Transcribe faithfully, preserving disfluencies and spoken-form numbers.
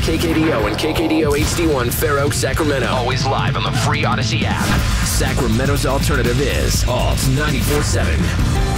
K K D O and K K D O H D one Fair Oaks, Sacramento. Always live on the free Odyssey app. Sacramento's alternative is Alt ninety-four seven.